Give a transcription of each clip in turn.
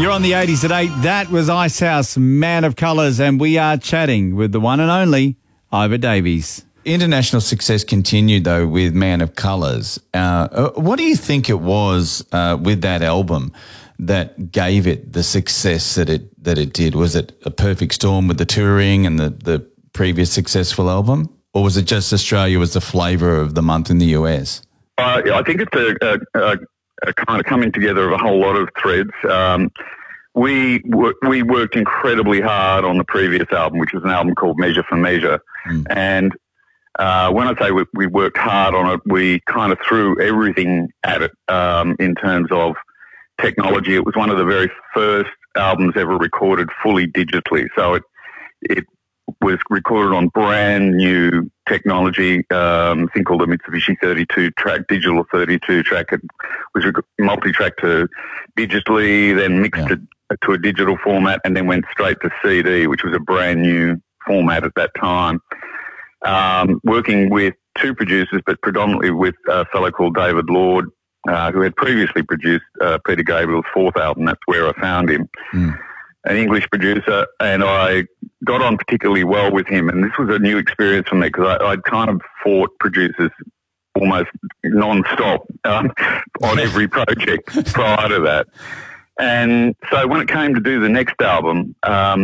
You're on the 80s at 8. That was Icehouse, Man of Colours, and we are chatting with the one and only Ivor Davies. International success continued, though, with Man of Colours. What do you think it was with that album that gave it the success that it did? Was it a perfect storm with the touring and the previous successful album? Or was it just Australia was the flavour of the month in the US? I think it's a kind of coming together of a whole lot of threads. We worked incredibly hard on the previous album, which was an album called Measure for Measure. And when I say we worked hard on it, we kind of threw everything at it in terms of technology. It was one of the very first albums ever recorded fully digitally. So it was recorded on brand new technology, thing called the Mitsubishi 32-track, digital 32-track. It was multi-track to digitally, then mixed to a digital format, and then went straight to CD, which was a brand new format at that time. Working with two producers, but predominantly with a fellow called David Lord, who had previously produced Peter Gabriel's fourth album. That's where I found him. An English producer, and I got on particularly well with him. And this was a new experience for me because I'd kind of fought producers almost non-stop on every project prior to that. And so when it came to do the next album,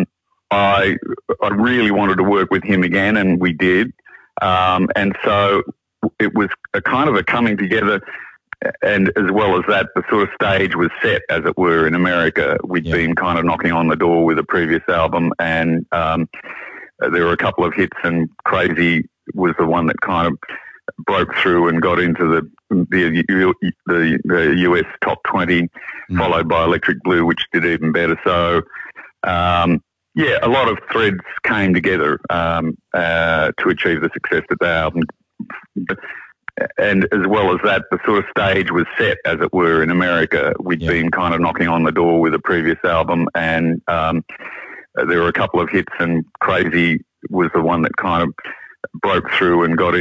I really wanted to work with him again, and we did. And so it was a kind of a coming together. And as well as that, the sort of stage was set, as it were, in America. We'd been kind of knocking on the door with a previous album, and there were a couple of hits, and Crazy was the one that kind of broke through and got into the US top 20, followed by Electric Blue, which did even better. So, a lot of threads came together to achieve the success of the album. And as well as that, the sort of stage was set, as it were, in America. We'd been kind of knocking on the door with a previous album, and there were a couple of hits, and Crazy was the one that kind of broke through and got